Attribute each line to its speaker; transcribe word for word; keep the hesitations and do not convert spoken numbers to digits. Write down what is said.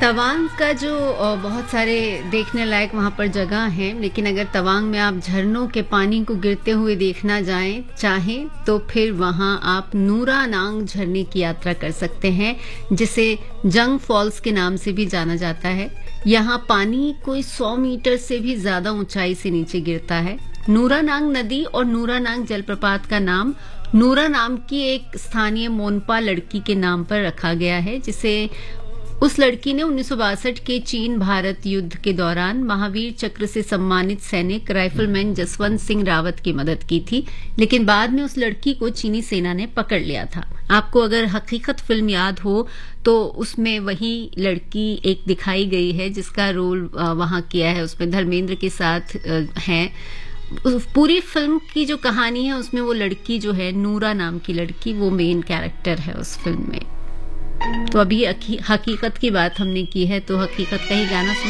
Speaker 1: तवांग का जो अ, बहुत सारे देखने लायक वहाँ पर जगह हैं, लेकिन अगर तवांग में आप झरनों के पानी को गिरते हुए देखना जाएं चाहें तो फिर वहाँ आप नूरानांग झरने की यात्रा कर सकते हैं, जिसे जंग फॉल्स के नाम से भी जाना जाता है। यहाँ पानी कोई सौ मीटर से भी ज्यादा ऊंचाई से नीचे गिरता है। नूरानांग नदी और नूरानांग जलप्रपात का नाम नूरा नाम की एक स्थानीय मोनपा लड़की के नाम पर रखा गया है, जिसे उस लड़की ने उन्नीस सौ बासठ के चीन भारत युद्ध के दौरान महावीर चक्र से सम्मानित सैनिक राइफलमैन जसवंत सिंह रावत की मदद की थी, लेकिन बाद में उस लड़की को चीनी सेना ने पकड़ लिया था। आपको अगर हकीकत फिल्म याद हो तो उसमें वही लड़की एक दिखाई गई है जिसका रोल वहां किया है, उसमें धर्मेंद्र के साथ है। पूरी फिल्म की जो कहानी है उसमें वो लड़की जो है नूरा नाम की लड़की, वो मेन कैरेक्टर है उस फिल्म में। तो अभी हकीकत की बात हमने की है, तो हकीकत का ही गाना सुन